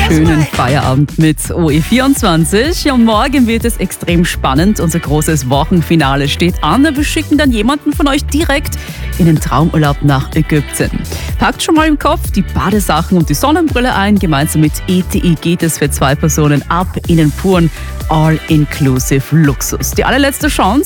schönen Feierabend mit OE24. Und morgen wird es extrem spannend. Unser großes Wochenfinale steht an. Wir schicken dann jemanden von euch direkt in den Traumurlaub nach Ägypten. Packt schon mal im Kopf die Badesachen und die Sonnenbrille ein. Gemeinsam mit ETI geht es für 2 Personen ab in den puren All-Inclusive Luxus. Die allerletzte Chance